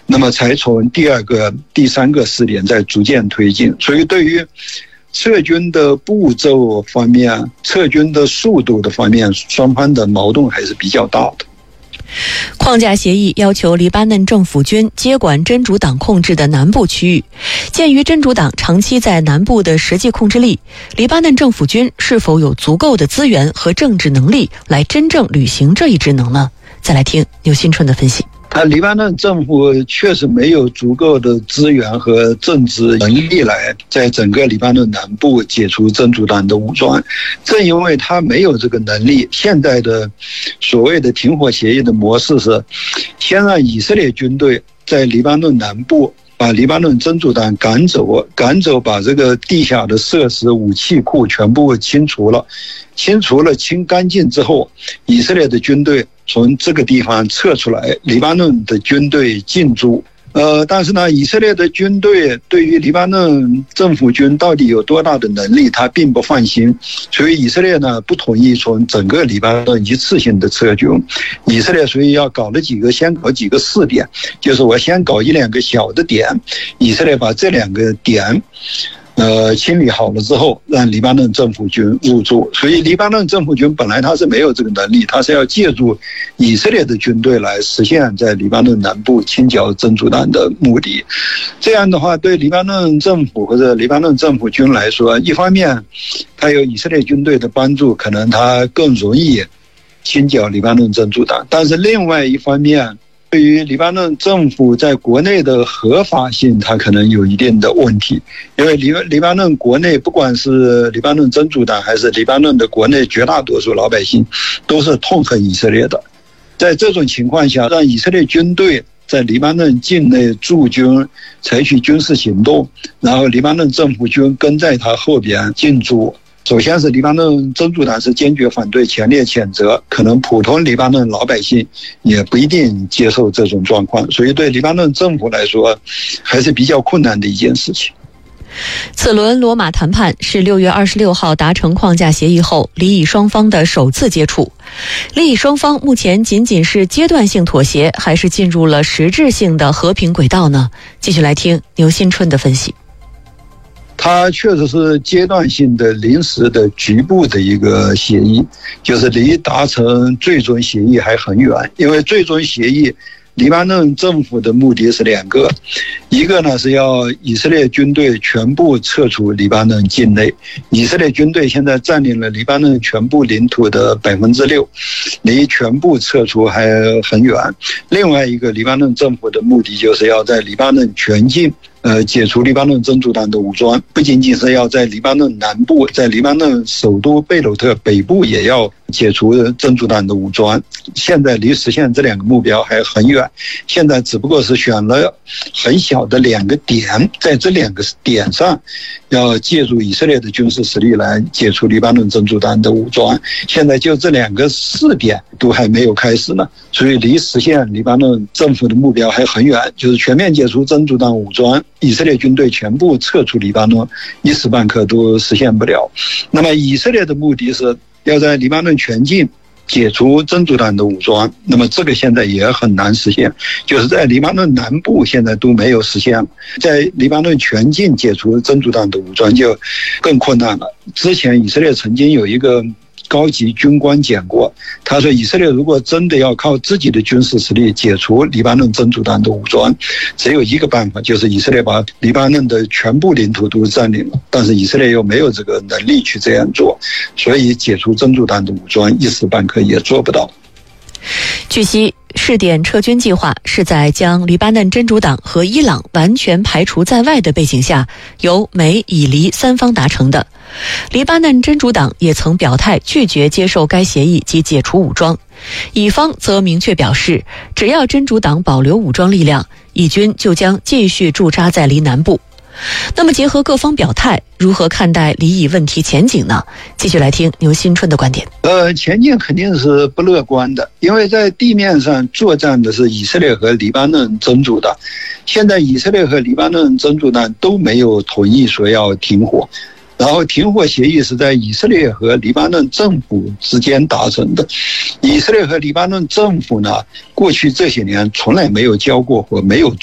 那么才从第2个、第3个试点再逐渐推进。所以对于撤军的步骤方面、撤军的速度的方面，双方的矛盾还是比较大的。 框架协议要求黎巴嫩政府军接管真主党控制的南部区域。鉴于真主党长期在南部的实际控制力，黎巴嫩政府军是否有足够的资源和政治能力来真正履行这一职能呢？再来听牛新春的分析。 黎巴嫩政府确实没有足够的资源和政治能力来在整个黎巴嫩南部解除真主党的武装。正因为他没有这个能力，现在的所谓的停火协议的模式是先让以色列军队在黎巴嫩南部把黎巴嫩真主党赶走，把这个地下的设施、武器库全部清除了，清干净之后，以色列的军队从这个地方撤出来，黎巴嫩的军队进驻。但是呢，以色列的军队对于黎巴嫩政府军到底有多大的能力，他并不放心，所以以色列呢不同意从整个黎巴嫩一次性的撤军。以色列所以要先搞几个试点，就是我先搞1-2个小的点，以色列把这2个点清理好了之后，让黎巴嫩政府军入驻。所以黎巴嫩政府军本来他是没有这个能力，他是要借助以色列的军队来实现在黎巴嫩南部清剿真主党的目的。这样的话，对黎巴嫩政府或者黎巴嫩政府军来说，一方面他有以色列军队的帮助，可能他更容易清剿黎巴嫩真主党，但是另外一方面，对于黎巴嫩政府在国内的合法性，它可能有一定的问题，因为黎巴嫩国内不管是黎巴嫩真主党还是黎巴嫩的国内绝大多数老百姓都是痛恨以色列的。在这种情况下，让以色列军队在黎巴嫩境内驻军，采取军事行动，然后黎巴嫩政府军跟在他后边进驻。首先是黎巴嫩真主党是坚决反对、强烈谴责，可能普通黎巴嫩老百姓也不一定接受这种状况，所以对黎巴嫩政府来说还是比较困难的一件事情。 此轮罗马谈判是6月26号达成框架协议后，黎以双方的首次接触。黎以双方目前仅仅是阶段性妥协，还是进入了实质性的和平轨道呢？继续来听牛新春的分析。 它确实是阶段性的、临时的、局部的一个协议，就是离达成最终协议还很远。因为最终协议，黎巴嫩政府的目的是2个，一个呢是要以色列军队全部撤出黎巴嫩境内，以色列军队现在占领了黎巴嫩全部领土的6%，离全部撤出还很远。另外一个，黎巴嫩政府的目的就是要在黎巴嫩全境解除黎巴嫩真主党的武装，不仅仅是要在黎巴嫩南部，在黎巴嫩首都贝鲁特北部也要解除真主党的武装。现在离实现这2个目标还很远，现在只不过是选了很小的2个点，在这2个点上要借助以色列的军事实力来解除黎巴嫩真主党的武装。现在就这2个试点都还没有开始呢，所以离实现黎巴嫩政府的目标还很远，就是全面解除真主党武装，以色列军队全部撤出黎巴嫩，一时半刻都实现不了。那么以色列的目的是要在黎巴嫩全境解除真主党的武装，那么这个现在也很难实现，就是在黎巴嫩南部现在都没有实现，在黎巴嫩全境解除真主党的武装就更困难了。之前以色列曾经有一个高级军官讲过，他说以色列如果真的要靠自己的军事实力解除黎巴嫩真主党的武装，只有一个办法，就是以色列把黎巴嫩的全部领土都占领了，但是以色列又没有这个能力去这样做，所以解除真主党的武装一时半刻也做不到。 据悉，试点撤军计划是在将黎巴嫩真主党和伊朗完全排除在外的背景下，由美、以、黎3方达成的。黎巴嫩真主党也曾表态拒绝接受该协议及解除武装，以方则明确表示，只要真主党保留武装力量，以军就将继续驻扎在黎南部。那么结合各方表态，如何看待黎以问题前景呢？继续来听牛新春的观点。 前景肯定是不乐观的，因为在地面上作战的是以色列和黎巴嫩真主党，现在以色列和黎巴嫩真主党都没有同意说要停火，然后停火协议是在以色列和黎巴嫩政府之间达成的。以色列和黎巴嫩政府呢，过去这些年从来没有交过火，没有